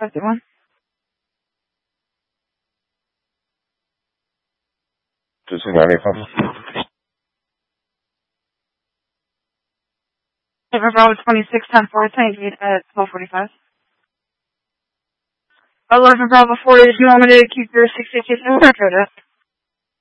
51. Just got any problem? Bravo 26, 10 4, at 12:45. 11 Bravo 40, do you want me to keep your 682 record?